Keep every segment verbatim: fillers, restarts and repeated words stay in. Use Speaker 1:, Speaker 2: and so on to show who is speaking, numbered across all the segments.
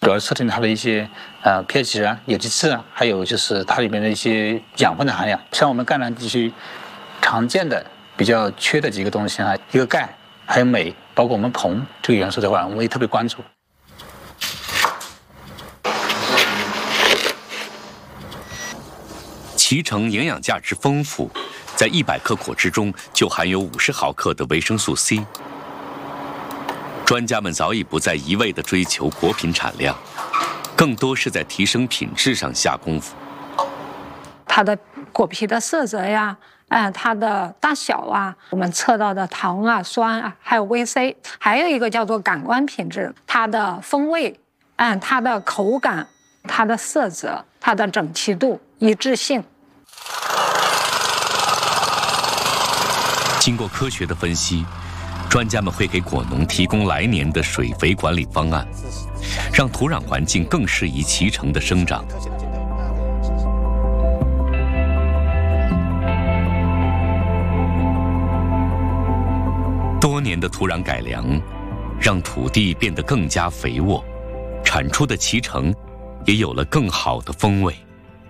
Speaker 1: 主要测定它的一些呃 pH 值啊、有机质啊，还有就是它里面的一些养分的含量。像我们赣南地区常见的比较缺的几个东西啊，一个钙，还有镁，包括我们硼这个元素的话，我们也特别关注。
Speaker 2: 脐橙营养价值丰富，在一百克果汁中就含有五十毫克的维生素 C。专家们早已不再一味地追求果品产量，更多是在提升品质上下功夫。
Speaker 3: 它的果皮的色泽呀，嗯，它的大小啊，我们测到的糖啊、酸啊，还有 V C， 还有一个叫做感官品质，它的风味，嗯，它的口感，它的色泽，它的整齐度、一致性。
Speaker 2: 经过科学的分析，专家们会给果农提供来年的水肥管理方案，让土壤环境更适宜脐橙的生长。多年的土壤改良，让土地变得更加肥沃，产出的脐橙也有了更好的风味。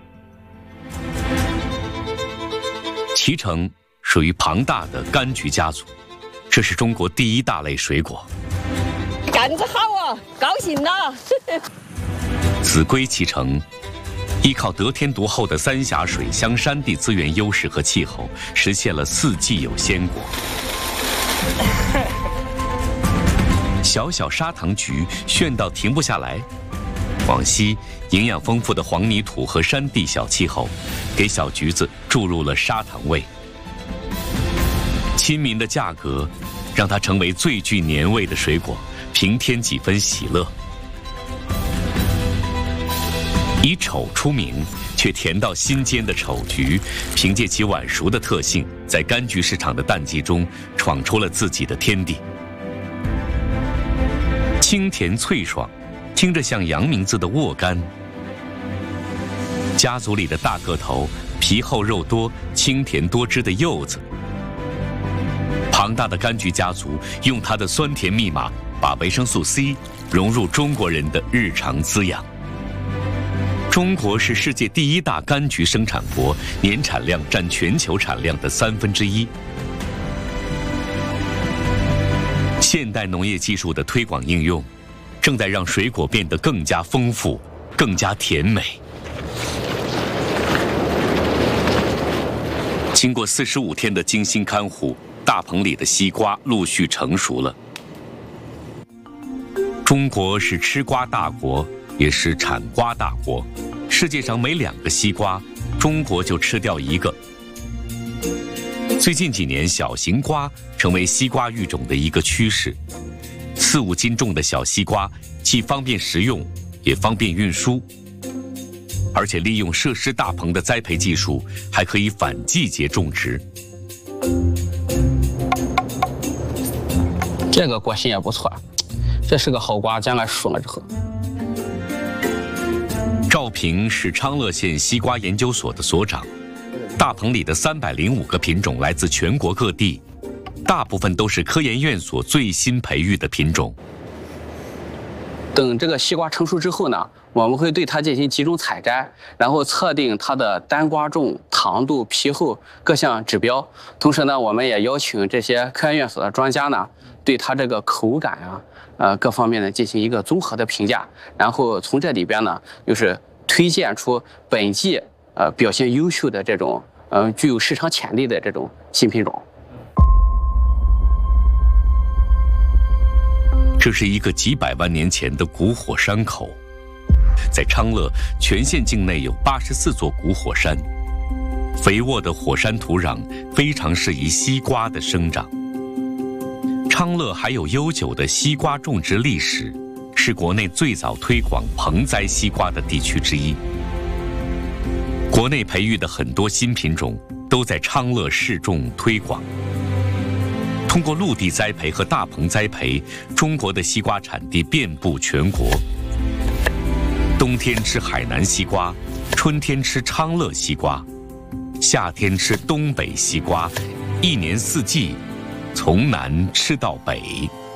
Speaker 2: 脐橙属于庞大的柑橘家族，这是中国第一大类水果。
Speaker 4: 干子好啊，高兴了！
Speaker 2: 秭归脐橙依靠得天独厚的三峡水乡山地资源优势和气候，实现了四季有鲜果。小小砂糖橘炫到停不下来。广西营养丰富的黄泥土和山地小气候，给小橘子注入了砂糖味。亲民的价格，让它成为最具年味的水果，平添几分喜乐。以丑出名却甜到心尖的丑橘，凭借其晚熟的特性，在柑橘市场的淡季中闯出了自己的天地。清甜脆爽，听着像洋名字的沃柑。家族里的大个头、皮厚肉多、清甜多汁的柚子。庞大的柑橘家族用它的酸甜密码，把维生素 C 融入中国人的日常滋养。中国是世界第一大柑橘生产国，年产量占全球产量的三分之一。现代农业技术的推广应用，正在让水果变得更加丰富、更加甜美。经过四十五天的精心看护，大棚里的西瓜陆续成熟了。中国是吃瓜大国，也是产瓜大国。世界上每两个西瓜，中国就吃掉一个。最近几年，小型瓜成为西瓜育种的一个趋势。四五斤重的小西瓜，既方便食用，也方便运输。而且利用设施大棚的栽培技术，还可以反季节种植。
Speaker 5: 这个果性也不错，这是个好瓜，将来熟了之后。
Speaker 2: 赵平是昌乐县西瓜研究所的所长，大棚里的三百零五个品种来自全国各地，大部分都是科研院所最新培育的品种。
Speaker 5: 等这个西瓜成熟之后呢，我们会对它进行集中采摘，然后测定它的单瓜重、糖度、皮厚各项指标。同时呢，我们也邀请这些科研院所的专家呢，对它这个口感啊，呃各方面呢进行一个综合的评价，然后从这里边呢，就是推荐出本季呃表现优秀的这种呃具有市场潜力的这种新品种。
Speaker 2: 这是一个几百万年前的古火山口，在昌乐全县境内有八十四座古火山，肥沃的火山土壤非常适宜西瓜的生长。昌乐还有悠久的西瓜种植历史，是国内最早推广盆栽西瓜的地区之一。国内培育的很多新品种都在昌乐试种推广。通过陆地栽培和大棚栽培，中国的西瓜产地遍布全国。冬天吃海南西瓜，春天吃昌乐西瓜，夏天吃东北西瓜，一年四季，从南吃到北。